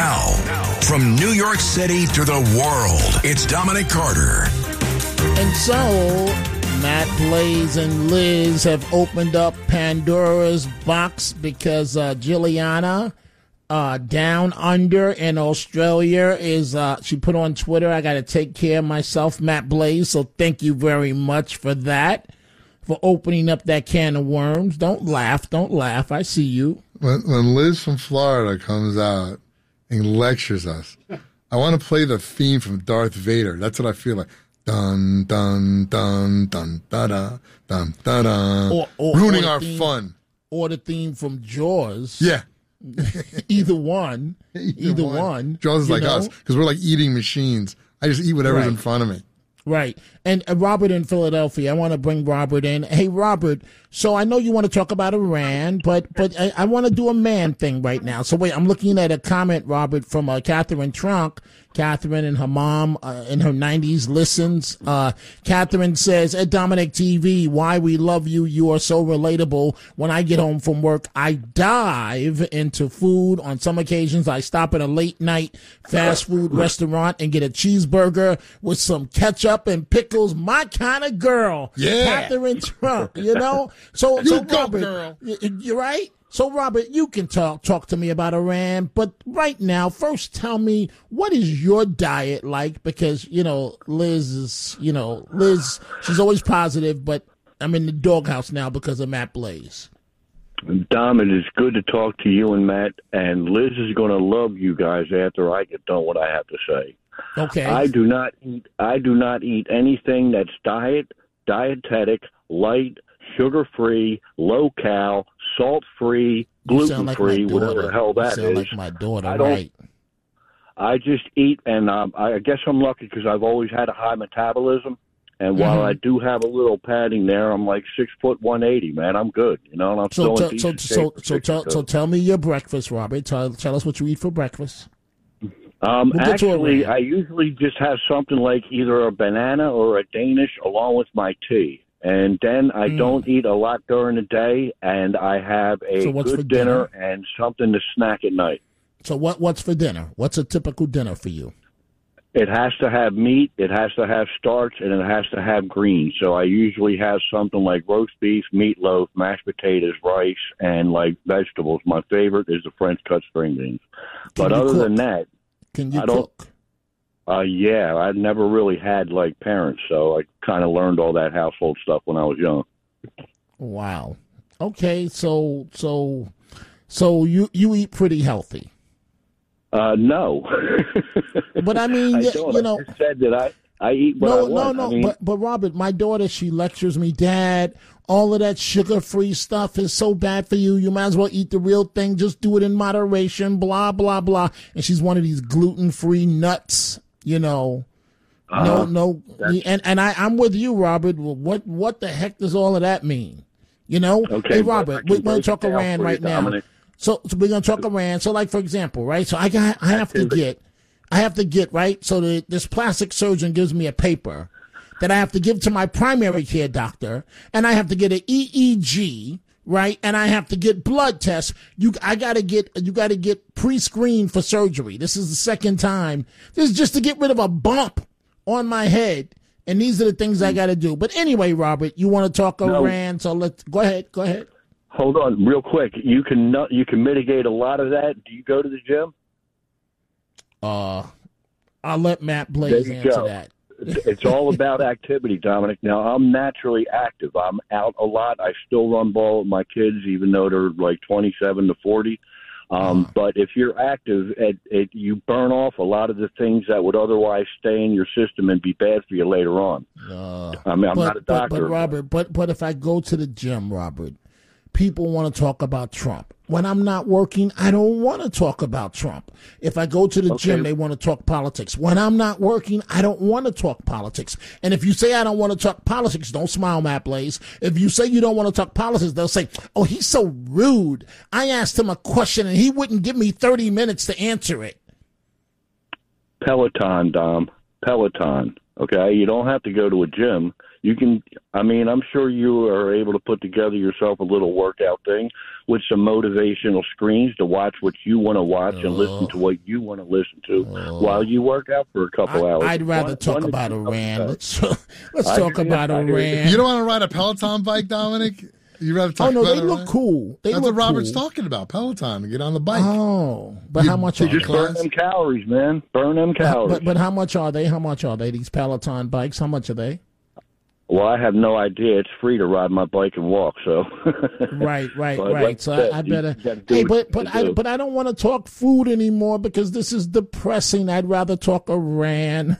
Now, from New York City to the world, it's Dominic Carter. And so, Matt Blaze and Liz have opened up Pandora's box because Juliana down under in Australia is, she put on Twitter, I got to take care of myself, Matt Blaze. So thank you very much for that, for opening up that can of worms. Don't laugh. I see you. When Liz from Florida comes out and lectures us, I want to play the theme from Darth Vader. That's what I feel like. Dun, dun, dun, dun, da, da, dun, da, da. Ruining our fun. Or the theme from Jaws. Yeah. Either one. Jaws is like us, because we're like eating machines. I just eat whatever's in front of me. Right. And Robert in Philadelphia, I want to bring Robert in. Hey, Robert, so I know you want to talk about Iran, but I want to do a man thing right now. So wait, I'm looking at a comment, Robert, from Catherine Trunk. Catherine and her mom in her 90s listens. Catherine says, at Dominic TV, why we love you. You are so relatable. When I get home from work, I dive into food. On some occasions, I stop at a late night fast food restaurant and get a cheeseburger with some ketchup and pickles. My kind of girl. Yeah. Catherine Trunk, you know? So go, Robert, girl. You're right. So, Robert, you can talk to me about Iran, but right now, first tell me, what is your diet like? Because, Liz, she's always positive, but I'm in the doghouse now because of Matt Blaze. Dom, it is good to talk to you and Matt, and Liz is going to love you guys after I get done what I have to say. Okay. I do not eat anything that's dietetic, light, sugar-free, low-cal, salt-free, gluten-free, whatever the hell that is. You sound like my daughter, right? I just eat, and I guess I'm lucky because I've always had a high metabolism. And while I do have a little padding there, I'm like 6'1", 180, man. I'm good, and I'm still in decent shape. So tell me your breakfast, Robert. Tell us what you eat for breakfast. Actually, I usually just have something like either a banana or a Danish along with my tea. And then I don't eat a lot during the day, and I have a good dinner and something to snack at night. So what's for dinner? What's a typical dinner for you? It has to have meat, it has to have starch, and it has to have greens. So I usually have something like roast beef, meatloaf, mashed potatoes, rice, and like vegetables. My favorite is the French cut string beans. But other than that, can you cook? Yeah, I never really had like parents, so I kind of learned all that household stuff when I was young. Wow. Okay, so you eat pretty healthy. No. But I mean, I just said that I eat what I want. No. But Robert, my daughter, she lectures me, Dad, all of that sugar-free stuff is so bad for you. You might as well eat the real thing. Just do it in moderation, blah, blah, blah. And she's one of these gluten-free nuts, No. And I'm with you, Robert. What the heck does all of that mean? Okay, hey, Robert, we're going to talk Iran right now. Dominic. So we're going to talk Iran. So, like, for example, right? So I have to get, right? So this plastic surgeon gives me a paper that I have to give to my primary care doctor, and I have to get an EEG, right? And I have to get blood tests. You got to get pre-screened for surgery. This is the second time. This is just to get rid of a bump on my head. And these are the things I got to do. But anyway, Robert, you want to talk Iran? So let's go ahead. Hold on, real quick. You can mitigate a lot of that. Do you go to the gym? I'll let Matt Blaze answer that. It's all about activity, Dominic. Now, I'm naturally active. I'm out a lot. I still run ball with my kids, even though they're like 27 to 40. But if you're active, you burn off a lot of the things that would otherwise stay in your system and be bad for you later on. I'm not a doctor. But Robert, but if I go to the gym, Robert, people want to talk about Trump. When I'm not working, I don't want to talk about Trump. If I go to the gym, they want to talk politics. When I'm not working, I don't want to talk politics. And if you say I don't want to talk politics, don't smile, Matt Blaze. If you say you don't want to talk politics, they'll say, oh, he's so rude. I asked him a question and he wouldn't give me 30 minutes to answer it. Peloton, Dom. Peloton. Okay? You don't have to go to a gym. You can, I mean, I'm sure you are able to put together yourself a little workout thing with some motivational screens to watch what you want to watch and listen to what you want to listen to while you work out for a couple hours. I'd rather talk about Iran. Let's talk about Iran. You don't want to ride a Peloton bike, Dominic? You rather talk about they look cool. That's what Robert's talking about, Peloton, to get on the bike. Oh, but how much are they? Just burn them calories, man. Burn them calories. But how much are they? How much are they, these Peloton bikes? How much are they? Well, I have no idea. It's free to ride my bike and walk, so. Right. So I better. Hey, but I don't want to talk food anymore because this is depressing. I'd rather talk Iran.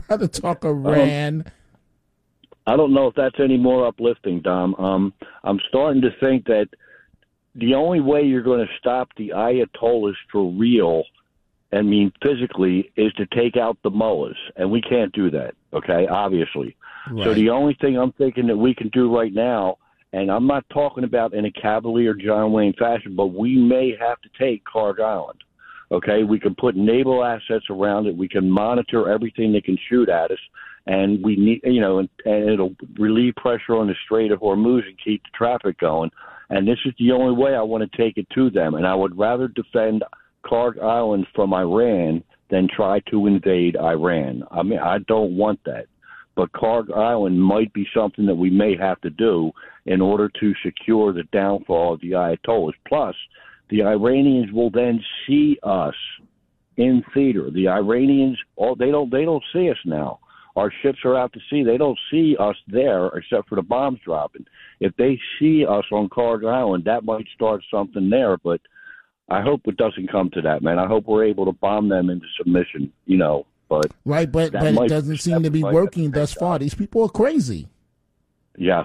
I don't know if that's any more uplifting, Dom. I'm starting to think that the only way you're going to stop the Ayatollahs for real, I mean physically, is to take out the mullahs, and we can't do that, okay, obviously. Right. So the only thing I'm thinking that we can do right now, and I'm not talking about in a Cavalier John Wayne fashion, but we may have to take Karg Island, okay? We can put naval assets around it. We can monitor everything that can shoot at us. And we need, and it'll relieve pressure on the Strait of Hormuz and keep the traffic going. And this is the only way I want to take it to them. And I would rather defend Karg Island from Iran than try to invade Iran. I mean, I don't want that. But Karg Island might be something that we may have to do in order to secure the downfall of the Ayatollahs. Plus, the Iranians will then see us in theater. The Iranians, they don't see us now. Our ships are out to sea. They don't see us there except for the bombs dropping. If they see us on Karg Island, that might start something there. But I hope it doesn't come to that, man. I hope we're able to bomb them into submission, But but it doesn't seem to be working thus far. These people are crazy. Yes.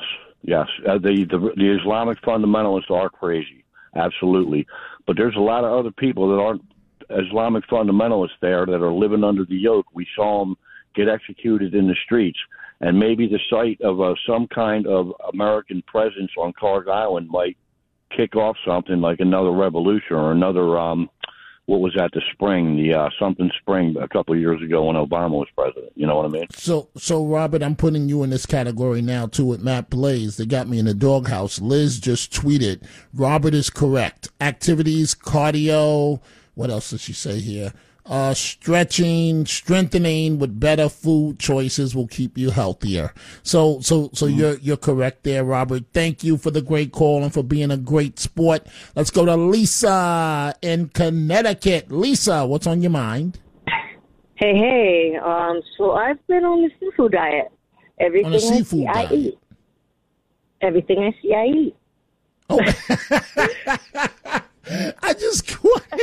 The Islamic fundamentalists are crazy, absolutely. But there's a lot of other people that aren't Islamic fundamentalists there that are living under the yoke. We saw them get executed in the streets. And maybe the sight of some kind of American presence on Karg Island might kick off something like another revolution or another, what was that, the something spring a couple of years ago when Obama was president. You know what I mean? So Robert, I'm putting you in this category now, too, with Matt Blaze. They got me in the doghouse. Liz just tweeted, Robert is correct. Activities, cardio, what else does she say here? Stretching, strengthening with better food choices will keep you healthier. So you're correct there, Robert. Thank you for the great call and for being a great sport. Let's go to Lisa in Connecticut. Lisa, what's on your mind? Hey. So I've been on the seafood diet. Everything on a seafood diet. I eat. Everything I see, I eat. Oh, I just.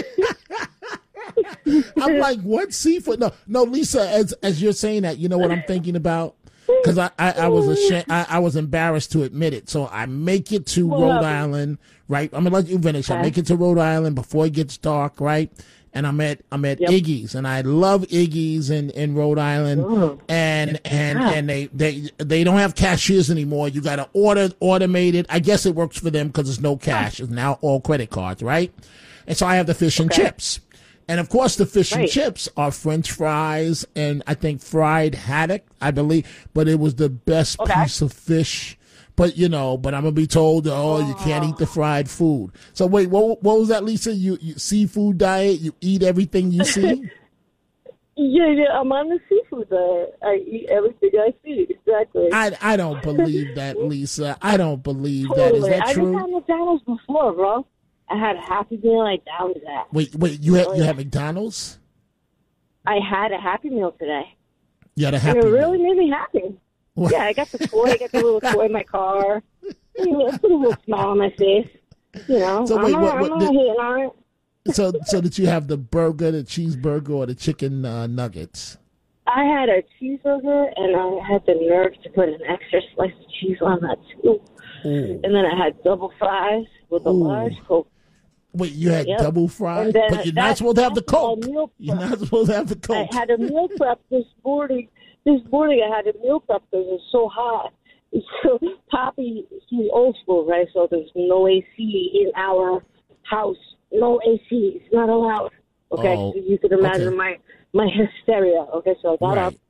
I'm like, what seafood? No, Lisa. As you're saying that, you know what I'm thinking about? Because I was ashamed. I was embarrassed to admit it. So I make it to Rhode Island, right? I'm gonna let you finish. I make it to Rhode Island before it gets dark, right? And I'm at Iggy's, and I love Iggy's in Rhode Island, and they don't have cashiers anymore. You got to order automated. I guess it works for them because it's no cash. It's now all credit cards, right? And so I have the fish and chips. And, of course, the fish and chips are French fries and I think fried haddock, I believe. But it was the best piece of fish. But, but I'm going to be told, you can't eat the fried food. So, wait, what was that, Lisa? You seafood diet? You eat everything you see? Yeah, I'm on the seafood diet. I eat everything I see, exactly. I don't believe that, Lisa. I don't believe that. Is that true? I've had McDonald's before, bro. I had a Happy Meal. I downed that. Wait, you had McDonald's? I had a Happy Meal today. You had a Happy Meal? It really made me happy. What? Yeah, I got the toy. I got the little toy in my car. Put a little smile on my face. So I'm not hating on it. So did you have the burger, the cheeseburger, or the chicken nuggets? I had a cheeseburger, and I had the nerve to put an extra slice of cheese on that, too. Ooh. And then I had double fries with a large Coke. Wait, you had double fries? But you're not supposed to have the Coke. You're not supposed to have the Coke. I had a meal prep this morning. This morning I had a meal prep because it was so hot. So Poppy, he's old school, right? So there's no AC in our house. No AC. It's not allowed. Okay? So you can imagine my hysteria. Okay, so I got up.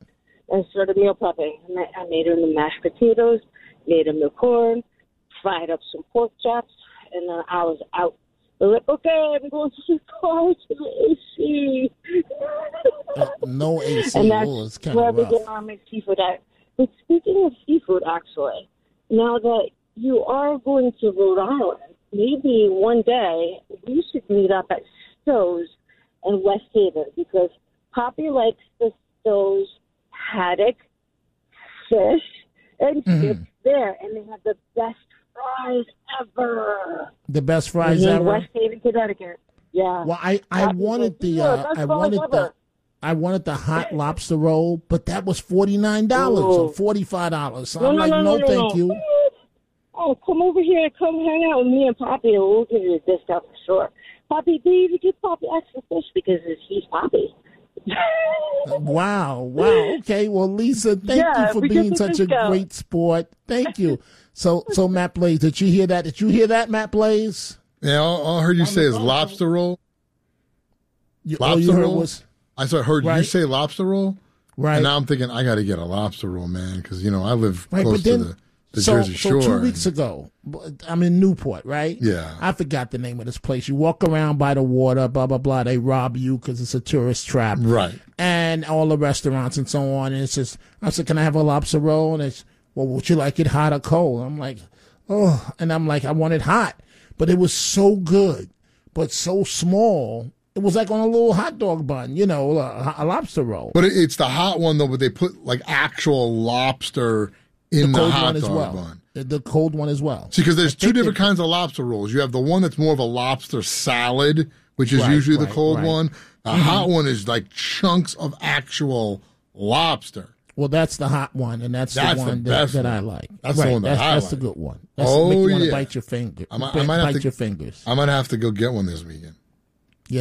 and started meal prepping. And I made him the mashed potatoes, made him the corn, fried up some pork chops, and then I was out. I was like, okay, I'm going to the car to the AC. No AC. And that's it's kind where of we rough. get our mixed seafood at. But speaking of seafood, actually, now that you are going to Rhode Island, maybe one day we should meet up at Stowe's in West Haven, because Poppy likes the Stowe's haddock, fish, and chips there, and they have the best fries ever. The best fries ever. West Haven, Connecticut. Yeah. Well, I wanted the I wanted the hot lobster roll, but that was $49 or $45. So I'm like, no, thank you. Oh, come over here and come hang out with me and Poppy, and we'll give you a discount for sure. Poppy, do you give Poppy extra fish because he's Poppy? Wow. Okay. Well, Lisa, thank you for being such a great sport. Thank you. So Matt Blaze, did you hear that? Did you hear that, Matt Blaze? Yeah, all I heard you say is lobster roll. Lobster roll? I heard you say lobster roll. Right. And now I'm thinking I got to get a lobster roll, man, because, I live close to the Jersey Shore. So 2 weeks ago, I'm in Newport, right? Yeah. I forgot the name of this place. You walk around by the water, blah, blah, blah. They rob you because it's a tourist trap. Right. And all the restaurants and so on. And it's just, I said, can I have a lobster roll? And it's, well, would you like it hot or cold? I'm like, oh. And I'm like, I want it hot. But it was so good, but so small. It was like on a little hot dog bun, a lobster roll. But it's the hot one, though, but they put like actual lobster in the hot dog bun. The cold one as well. See, because there's two different kinds of lobster rolls. You have the one that's more of a lobster salad, which is usually the cold one. The hot one is like chunks of actual lobster. Well, that's the hot one, and that's the one that I like. That's the one that I like. That's the good one. That's make you want to bite your finger. Bite your fingers. I might have to go get one this weekend. I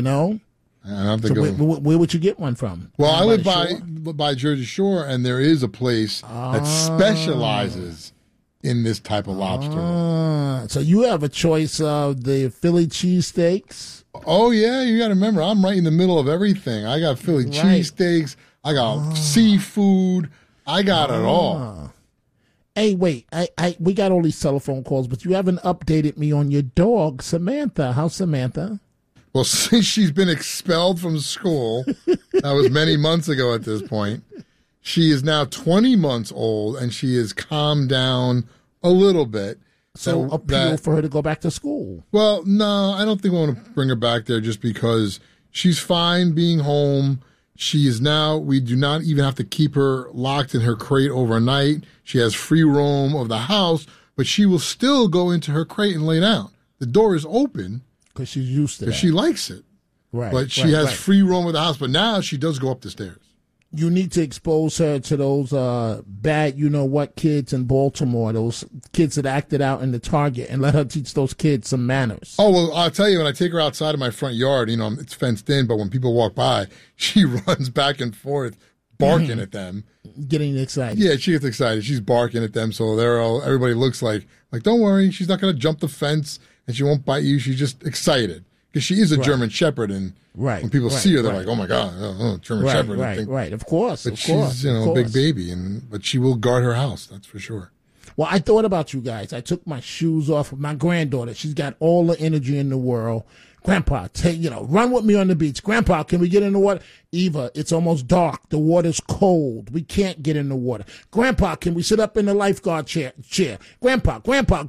have to go. Where would you get one from? Well, I live by Jersey Shore, and there is a place that specializes in this type of lobster. So you have a choice of the Philly cheesesteaks. Oh, yeah. You got to remember, I'm right in the middle of everything. I got Philly cheesesteaks. I got seafood. I got it all. Hey, wait. We got all these telephone calls, but you haven't updated me on your dog, Samantha. How's Samantha? Well, since she's been expelled from school, that was many months ago at this point, she is now 20 months old, and she has calmed down a little bit. So appeal for her to go back to school. Well, no, I don't think we want to bring her back there just because she's fine being home. She is now, we do not even have to keep her locked in her crate overnight. She has free roam of the house, but she will still go into her crate and lay down. The door is open. Because she's used to that. Because she likes it. Right. But she has free roam of the house. But now she does go up the stairs. You need to expose her to those bad you-know-what kids in Baltimore, those kids that acted out in the Target, and let her teach those kids some manners. Oh, well, I'll tell you, when I take her outside of my front yard, it's fenced in, but when people walk by, she runs back and forth, barking at them. Getting excited. Yeah, she gets excited. She's barking at them, so everybody looks like, don't worry, she's not going to jump the fence, and she won't bite you. She's just excited. Because she is a German Shepherd, and when people see her, they're like, "Oh my God, German Shepherd!" Right, of course. But she's a big baby, but she will guard her house. That's for sure. Well, I thought about you guys. I took my shoes off of my granddaughter. She's got all the energy in the world. Grandpa, run with me on the beach. Grandpa, can we get in the water? Eva, it's almost dark. The water's cold. We can't get in the water. Grandpa, can we sit up in the lifeguard chair? Grandpa.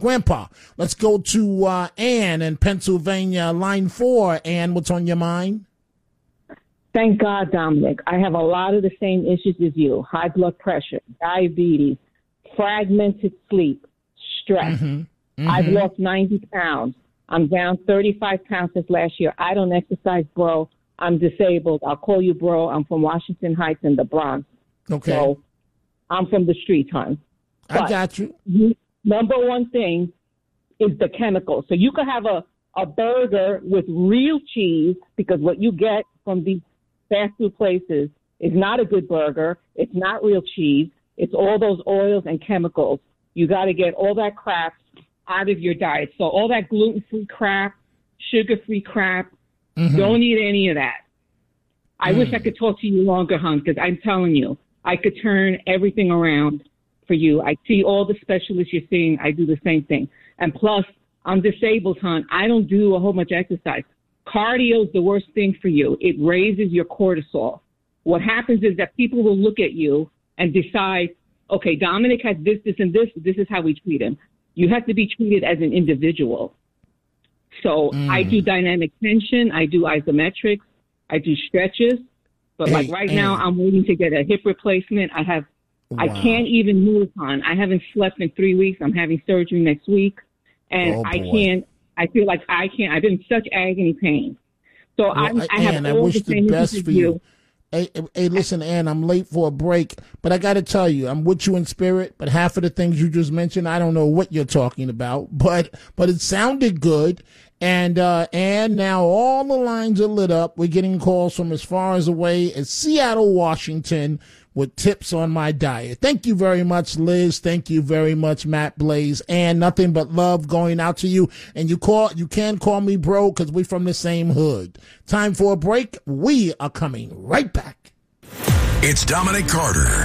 Let's go to Ann in Pennsylvania, line 4. Ann, what's on your mind? Thank God, Dominic. I have a lot of the same issues as you. High blood pressure, diabetes, fragmented sleep, stress. I've lost 90 pounds. I'm down 35 pounds since last year. I don't exercise, bro. I'm disabled. I'll call you bro. I'm from Washington Heights in the Bronx. Okay. So I'm from the streets, hon. I got you. Number one thing is the chemicals. So you could have a burger with real cheese, because what you get from these fast food places is not a good burger. It's not real cheese. It's all those oils and chemicals. You got to get all that crap out of your diet. So all that gluten-free crap, sugar-free crap, don't eat any of that. I wish I could talk to you longer, hon, because I'm telling you, I could turn everything around for you. I see all the specialists you're seeing. I do the same thing. And plus, I'm disabled, hon. I don't do a whole bunch of exercise. Cardio is the worst thing for you. It raises your cortisol. What happens is that people will look at you and decide, okay, Dominic has this, and this. This is how we treat him. You have to be treated as an individual. So I do dynamic tension. I do isometrics. I do stretches. But like right now, I'm waiting to get a hip replacement. I can't even move, hon. I haven't slept in 3 weeks. I'm having surgery next week. And I feel like I can't. I've been in such agony pain. So I have all wish the same best for you. Hey, listen, Ann, I'm late for a break, but I got to tell you, I'm with you in spirit, but half of the things you just mentioned, I don't know what you're talking about, but it sounded good. And now all the lines are lit up. We're getting calls from as far as away as Seattle, Washington, with tips on my diet. Thank you very much, Liz. Thank you very much, Matt Blaze. And nothing but love going out to you. And you can call me bro because we're from the same hood. Time for a break. We are coming right back. It's Dominic Carter.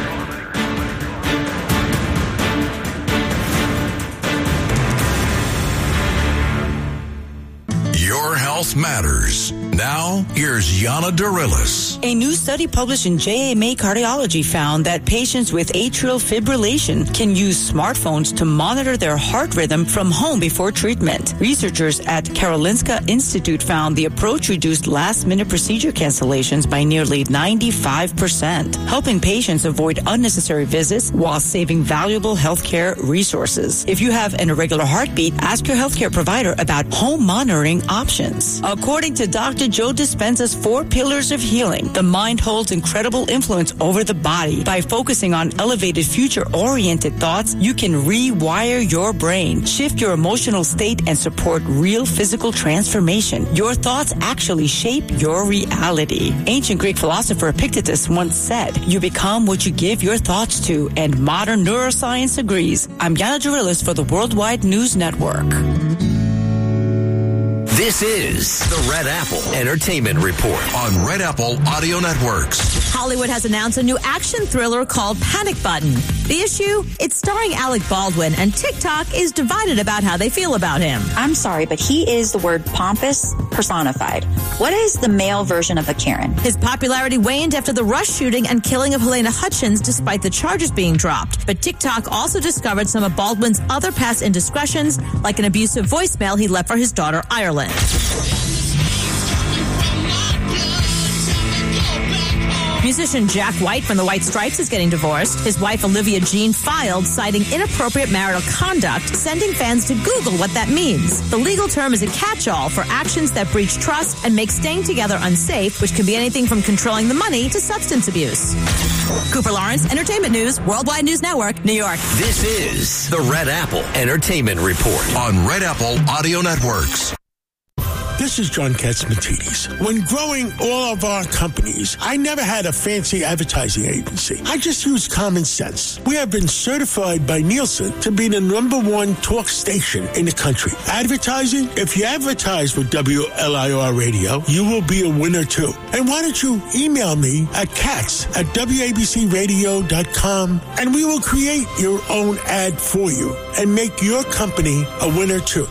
Your health matters. Now, here's Yana Dorilis. A new study published in JAMA Cardiology found that patients with atrial fibrillation can use smartphones to monitor their heart rhythm from home before treatment. Researchers at Karolinska Institute found the approach reduced last-minute procedure cancellations by nearly 95%, helping patients avoid unnecessary visits while saving valuable healthcare resources. If you have an irregular heartbeat, ask your healthcare provider about home monitoring options. According to Dr. Joe Dispenza's 4 pillars of healing, the mind holds incredible influence over the body. By focusing on elevated future-oriented thoughts, you can rewire your brain, shift your emotional state, and support real physical transformation. Your thoughts actually shape your reality. Ancient Greek philosopher Epictetus once said, "You become what you give your thoughts to," and modern neuroscience agrees. I'm Yana Dorilis for the Worldwide News Network. This is the Red Apple Entertainment Report On Red Apple Audio Networks. Hollywood has announced a new action thriller called Panic Button. The issue? It's starring Alec Baldwin, and TikTok is divided about how they feel about him. I'm sorry, but he is the word pompous personified. What is the male version of a Karen? His popularity waned after the Rush shooting and killing of Helena Hutchins, despite the charges being dropped. But TikTok also discovered some of Baldwin's other past indiscretions, like an abusive voicemail he left for his daughter, Ireland. Musician Jack White from the White Stripes is getting divorced. His wife Olivia Jean filed, citing inappropriate marital conduct, sending fans to Google what that means. The legal term is a catch-all for actions that breach trust and make staying together unsafe, which can be anything from controlling the money to substance abuse. Cooper Lawrence, Entertainment News, Worldwide News Network, New York. This is the Red Apple Entertainment Report On Red Apple Audio Networks. This is John Katzmatidis. When growing all of our companies, I never had a fancy advertising agency. I just used common sense. We have been certified by Nielsen to be the #1 talk station in the country. Advertising? If you advertise with WLIR Radio, you will be a winner too. And why don't you email me at katz@wabcradio.com and we will create your own ad for you and make your company a winner too.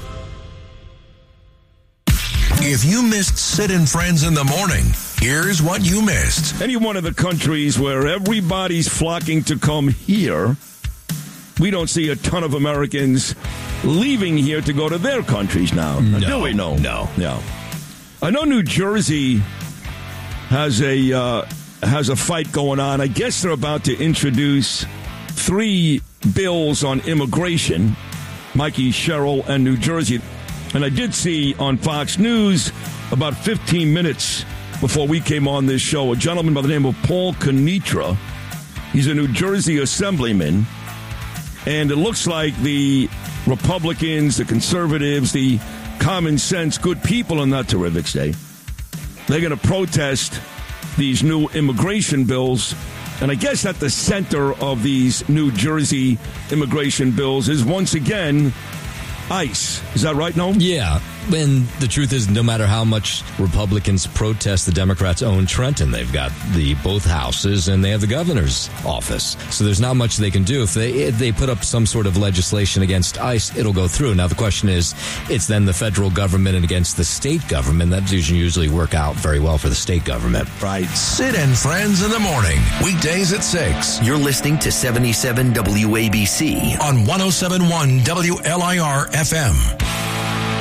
If you missed Sid and Friends in the morning, here's what you missed. Any one of the countries where everybody's flocking to come here, we don't see a ton of Americans leaving here to go to their countries now. Do we? No. I know New Jersey has a fight going on. I guess they're about to introduce 3 bills on immigration, Mikey, Sherrill, and New Jersey. And I did see on Fox News about 15 minutes before we came on this show, a gentleman by the name of Paul Kenitra. He's a New Jersey assemblyman. And it looks like the Republicans, the conservatives, the common sense, good people in that terrific state, they're going to protest these new immigration bills. And I guess at the center of these New Jersey immigration bills is once again ICE. Is that right, Noam? Yeah. And the truth is, no matter how much Republicans protest, the Democrats own Trenton. They've got both houses, and they have the governor's office. So there's not much they can do. If they put up some sort of legislation against ICE, it'll go through. Now, the question is, it's then the federal government and against the state government. That doesn't usually work out very well for the state government. Right. Sid and Friends in the morning. Weekdays at 6. You're listening to 77 WABC on 107.1 WLIR FM.